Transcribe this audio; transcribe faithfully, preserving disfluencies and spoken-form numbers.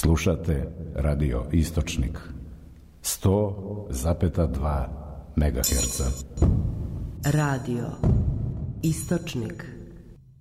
Slušate Radio Istočnik sto zarez dva megaherca. Radio Istočnik.